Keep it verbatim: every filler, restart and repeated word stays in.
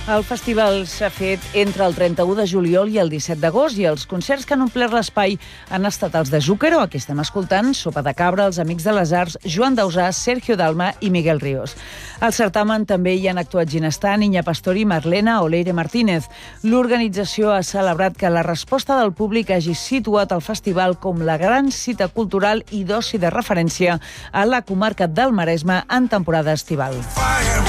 El festival s'ha fet entre el trenta-u de juliol i el disset d'agost i els concerts que han omplert l'espai han estat els de Zúquero, aquí estem escoltant, Sopa de Cabra, els Amics de les Arts, Joan Dausà, Sergio Dalma i Miguel Ríos. Al certamen també hi han actuat Ginestar, Niña Pastori, Marlena o Leire Martínez. L'organització ha celebrat que la resposta del públic hagi situat el festival com la gran cita cultural i d'oci de referència a la comarca del Maresme en temporada estival.